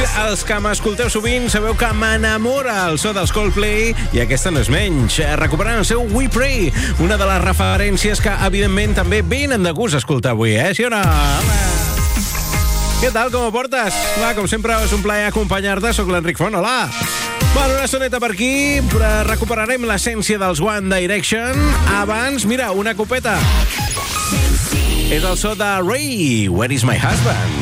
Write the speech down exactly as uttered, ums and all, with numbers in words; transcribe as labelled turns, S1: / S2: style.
S1: Mira, els que m'escolteu sovint sabeu que m'enamora el so dels Coldplay i aquesta no és menys. Recuperant el seu We Pray, una de les referències que, evidentment, també venen de gust escoltar avui, eh? Sí o no? Home. Què tal, com ho portes? Va, com sempre, és un plaer acompanyar-te. Soc l'Enric Font, hola! Bueno, una soneta per aquí, recuperarem l'essència dels One Direction. Abans, mira, una copeta. És el so de Ray, Where is my husband?